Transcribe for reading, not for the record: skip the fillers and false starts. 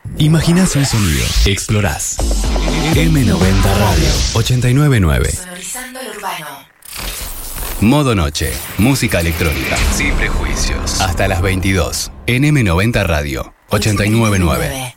Imaginás un sonido, explorás. M90 Radio 899. Sonorizando el urbano. Modo Noche, música electrónica, sin prejuicios. Hasta las 22 en M90 Radio 899.